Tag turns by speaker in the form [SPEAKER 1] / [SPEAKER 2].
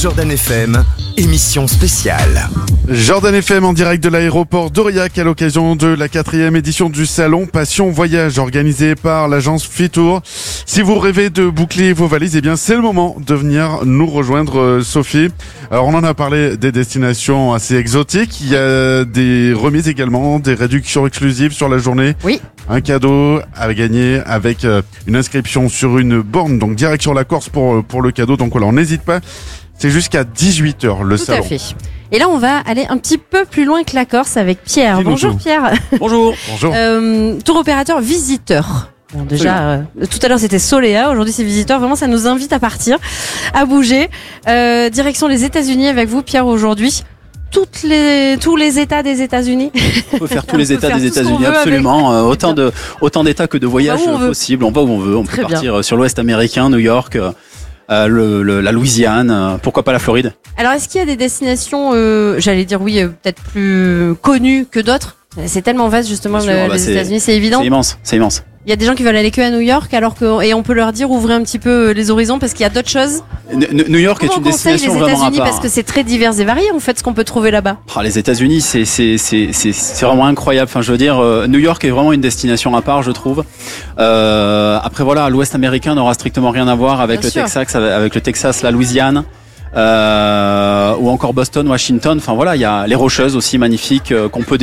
[SPEAKER 1] Jordan FM, émission spéciale.
[SPEAKER 2] Jordan FM en direct de l'aéroport d'Aurillac à l'occasion de la 4e édition du salon Passion Voyage organisé par l'agence Fitour. Si vous rêvez de boucler vos valises, eh bien c'est le moment de venir nous rejoindre, Sophie. Alors on en a parlé des destinations assez exotiques. Il y a des remises également, des réductions exclusives sur la journée.
[SPEAKER 3] Oui.
[SPEAKER 2] Un cadeau à gagner avec une inscription sur une borne, donc direction la Corse pour le cadeau. Donc voilà, on n'hésite pas. C'est jusqu'à 18h le salon.
[SPEAKER 3] Tout à fait. Et là, on va aller un petit peu plus loin que la Corse avec Pierre.
[SPEAKER 2] Dis-nous
[SPEAKER 3] Bonjour
[SPEAKER 2] tout.
[SPEAKER 3] Pierre.
[SPEAKER 4] Bonjour.
[SPEAKER 2] Bonjour.
[SPEAKER 3] Tour opérateur visiteur. Bon, déjà, tout à l'heure c'était Soléa, aujourd'hui c'est visiteur. Vraiment, ça nous invite à partir, à bouger. Direction les États-Unis avec vous, Pierre, aujourd'hui. Tous les États des États-Unis.
[SPEAKER 4] On peut faire tous les
[SPEAKER 3] On peut
[SPEAKER 4] États
[SPEAKER 3] faire
[SPEAKER 4] des
[SPEAKER 3] tout ce qu'on
[SPEAKER 4] États-Unis,
[SPEAKER 3] veut
[SPEAKER 4] absolument. Autant d'États que de voyages
[SPEAKER 3] On va où on veut.
[SPEAKER 4] possibles. On va où on veut. On
[SPEAKER 3] Très
[SPEAKER 4] peut
[SPEAKER 3] bien.
[SPEAKER 4] partir sur l'Ouest américain, New York, la Louisiane. Pourquoi pas la Floride?
[SPEAKER 3] Alors, est-ce qu'il y a des destinations, j'allais dire oui, peut-être plus connues que d'autres? C'est tellement vaste justement
[SPEAKER 4] Bien sûr,
[SPEAKER 3] les États-Unis, c'est évident.
[SPEAKER 4] C'est immense. C'est immense.
[SPEAKER 3] Il y a des gens qui veulent aller que à New York, et on peut leur dire ouvrez un petit peu les horizons parce qu'il y a d'autres choses.
[SPEAKER 4] New York est
[SPEAKER 3] Comment
[SPEAKER 4] une
[SPEAKER 3] on conseille
[SPEAKER 4] destination
[SPEAKER 3] les
[SPEAKER 4] vraiment à
[SPEAKER 3] États-Unis
[SPEAKER 4] part.
[SPEAKER 3] parce que c'est très divers et varié en fait ce qu'on peut trouver là-bas.
[SPEAKER 4] Les États-Unis, c'est vraiment incroyable. Enfin, je veux dire, New York est vraiment une destination à part, je trouve. Après, voilà, l'Ouest américain n'aura strictement rien à voir avec
[SPEAKER 3] Bien sûr.
[SPEAKER 4] le Texas, la Louisiane, ou encore Boston, Washington. Enfin, voilà, il y a les Rocheuses aussi magnifiques qu'on peut